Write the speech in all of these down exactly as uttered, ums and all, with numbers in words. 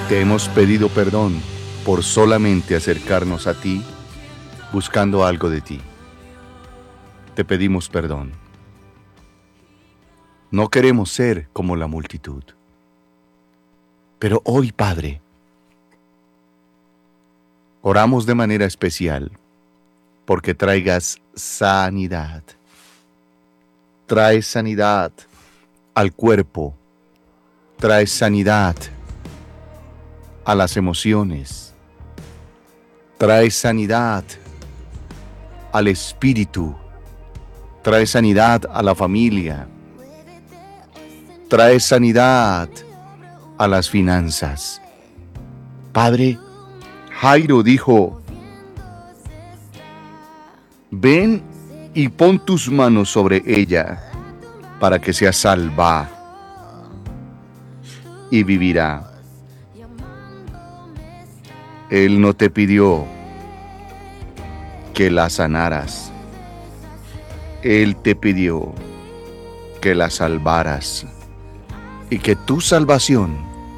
Te hemos pedido perdón por solamente acercarnos a ti buscando algo de ti. Te pedimos perdón. No queremos ser como la multitud. Pero hoy, Padre, oramos de manera especial porque traigas sanidad. Trae sanidad al cuerpo. Trae sanidad a las emociones. Trae sanidad al espíritu. Trae sanidad a la familia. Trae sanidad a las finanzas. Padre, Jairo dijo, ven y pon tus manos sobre ella para que sea salva y vivirá. Él no te pidió que la sanaras. Él te pidió que la salvaras y que tu salvación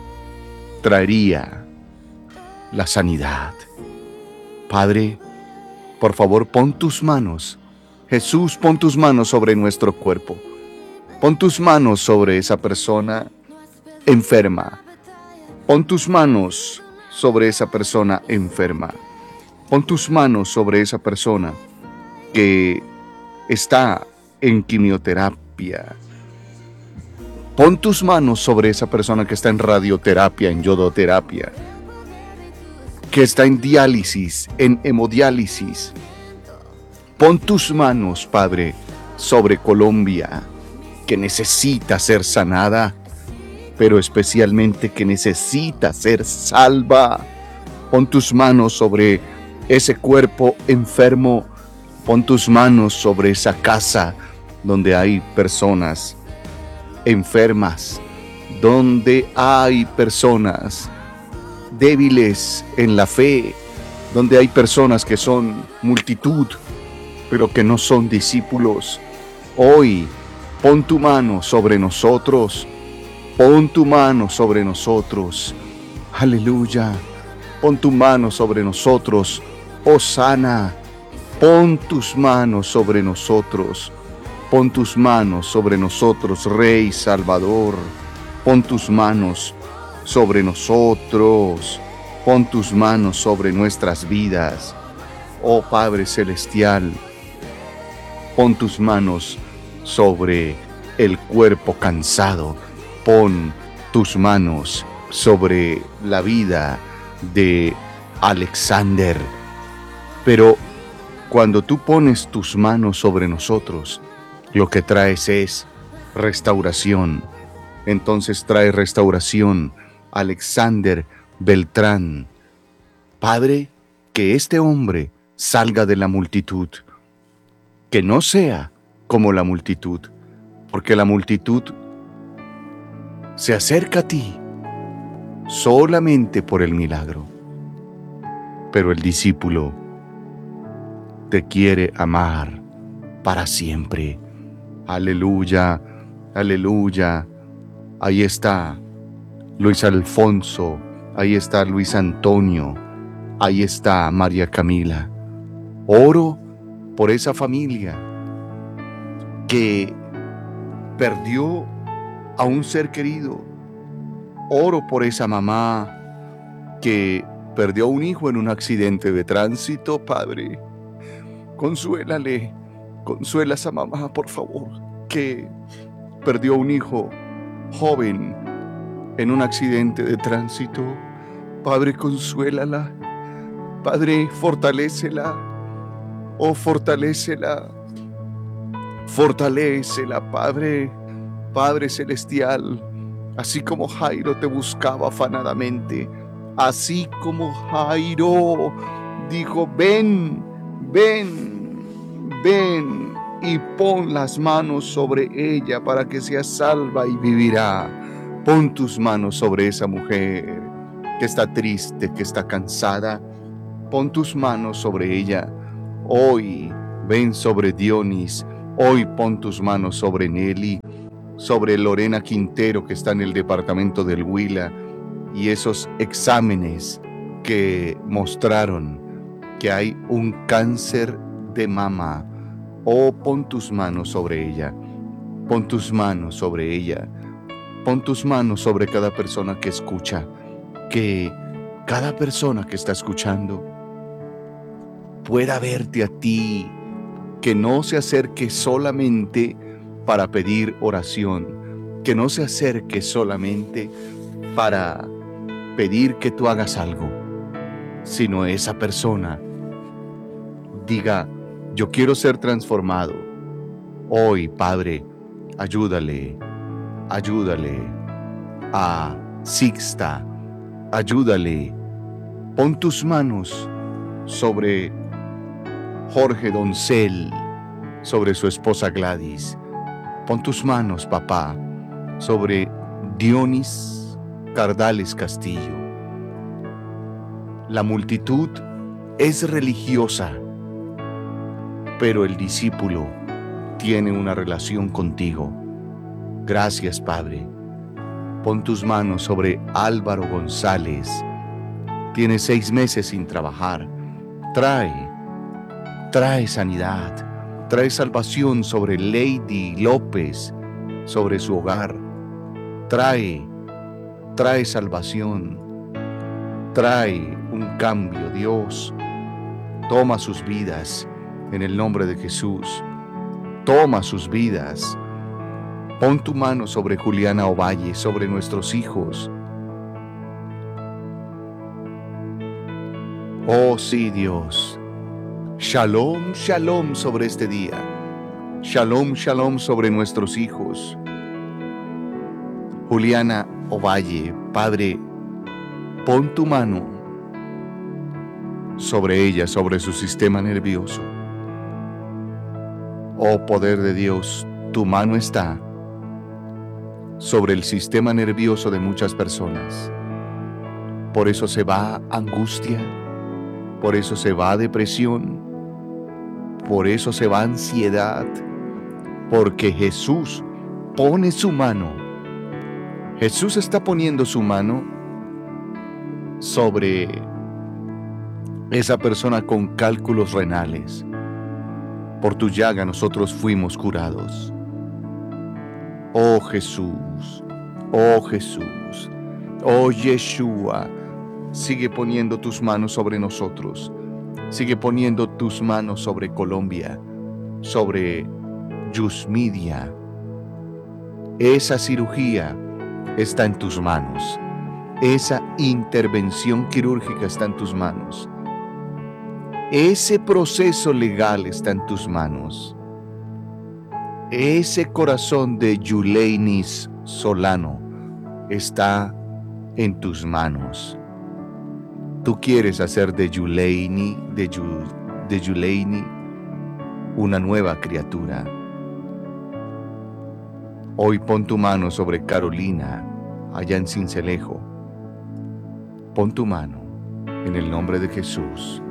traería la sanidad. Padre, por favor, pon tus manos. Jesús, pon tus manos sobre nuestro cuerpo. Pon tus manos sobre esa persona enferma. Pon tus manos sobre esa persona enferma. Pon tus manos sobre esa persona que está en quimioterapia. Pon tus manos sobre esa persona que está en radioterapia, en yodoterapia, que está en diálisis, en hemodiálisis. Pon tus manos, Padre, sobre Colombia, que necesita ser sanada, pero especialmente que necesita ser salva. Pon tus manos sobre ese cuerpo enfermo. Pon tus manos sobre esa casa donde hay personas enfermas, donde hay personas débiles en la fe, donde hay personas que son multitud, pero que no son discípulos. Hoy, pon tu mano sobre nosotros. Pon tu mano sobre nosotros. Aleluya. Pon tu mano sobre nosotros. Hosana. Pon tus manos sobre nosotros. Pon tus manos sobre nosotros, Rey Salvador. Pon tus manos sobre nosotros. Pon tus manos sobre nuestras vidas. Oh Padre Celestial, pon tus manos sobre el cuerpo cansado. Pon tus manos sobre la vida de Alexander. Pero cuando tú pones tus manos sobre nosotros, lo que traes es restauración. Entonces trae restauración Alexander Beltrán. Padre, que este hombre salga de la multitud, que no sea como la multitud, porque la multitud se acerca a ti solamente por el milagro, pero el discípulo te quiere amar para siempre. Aleluya, aleluya. Ahí está Luis Alfonso, ahí está Luis Antonio, ahí está María Camila. Oro por esa familia que perdió a un ser querido. Oro por esa mamá que perdió a un hijo en un accidente de tránsito, Padre. Consuélale, consuela a esa mamá, por favor, que perdió a un hijo joven en un accidente de tránsito. Padre, consuélala. Padre, fortalécela. Oh, fortalécela. Fortalécela, Padre. Padre Celestial, así como Jairo te buscaba afanadamente, así como Jairo dijo, ven, ven, ven y pon las manos sobre ella para que sea salva y vivirá. Pon tus manos sobre esa mujer que está triste, que está cansada. Pon tus manos sobre ella. Hoy ven sobre Dionis. Hoy pon tus manos sobre Nelly, sobre Lorena Quintero, que está en el departamento del Huila. y esos exámenes que mostraron que hay un cáncer de mama. Oh, pon tus manos sobre ella, pon tus manos sobre ella, pon tus manos sobre cada persona que escucha, que cada persona que está escuchando pueda verte a ti, que no se acerque solamente para pedir oración, que no se acerque solamente para pedir que tú hagas algo, sino esa persona diga, yo quiero ser transformado. Hoy, Padre, ayúdale, ayúdale a Sixta, ayúdale. Pon tus manos sobre Jorge Doncel, sobre su esposa Gladys. Pon tus manos, papá, sobre Dionis Cardales Castillo. La multitud es religiosa, pero el discípulo tiene una relación contigo. Gracias, Padre. Pon tus manos sobre Álvaro González. Tiene seis meses sin trabajar. Trae, trae sanidad, trae salvación sobre Lady López, sobre su hogar. Trae, trae salvación, trae un cambio, Dios. Toma sus vidas en el nombre de Jesús. Toma sus vidas. Pon tu mano sobre Juliana Ovalle, sobre nuestros hijos. Oh sí, Dios. Shalom, shalom sobre este día. Shalom, shalom sobre nuestros hijos. Juliana Ovalle, Padre, pon tu mano sobre ella, sobre su sistema nervioso. Oh poder de Dios, tu mano está sobre el sistema nervioso de muchas personas. Por eso se va angustia, por eso se va depresión, por eso se va ansiedad, porque Jesús pone su mano. Jesús está poniendo su mano sobre esa persona con cálculos renales. Por tu llaga nosotros fuimos curados. Oh Jesús, oh Jesús, oh Yeshua, sigue poniendo tus manos sobre nosotros. Sigue poniendo tus manos sobre Colombia, sobre Yusmidia. Esa cirugía está en tus manos. Esa intervención quirúrgica está en tus manos. Ese proceso legal está en tus manos. Ese corazón de Yuleinis Solano está en tus manos. Tú quieres hacer de Yuleini, de, Yu, de Yuleini, una nueva criatura. Hoy pon tu mano sobre Carolina, allá en Cincelejo. Pon tu mano en el nombre de Jesús.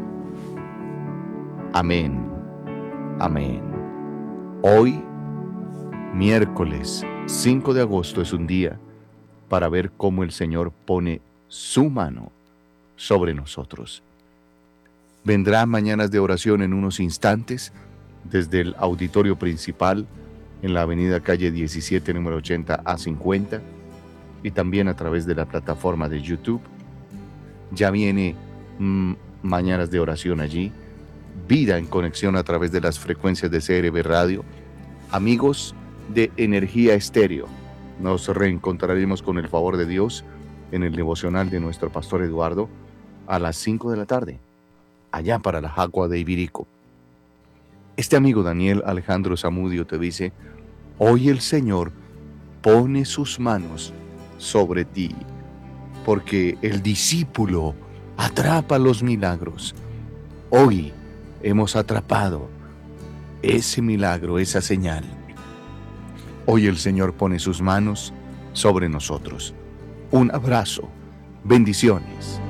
Amén. Amén. Hoy, miércoles cinco de agosto, es un día para ver cómo el Señor pone su mano sobre nosotros. Vendrá mañanas de oración en unos instantes desde el auditorio principal en la avenida calle diecisiete, número ochenta a cincuenta, y también a través de la plataforma de YouTube. Ya viene mmm, mañanas de oración allí. Vida en conexión a través de las frecuencias de C R B Radio. Amigos de Energía Estéreo, nos reencontraremos con el favor de Dios en el devocional de nuestro pastor Eduardo a las cinco de la tarde, allá para la Jacua de Ibirico. Este amigo Daniel Alejandro Zamudio te dice: hoy el Señor pone sus manos sobre ti, porque el discípulo atrapa los milagros. Hoy hemos atrapado ese milagro, esa señal. Hoy el Señor pone sus manos sobre nosotros. Un abrazo, bendiciones.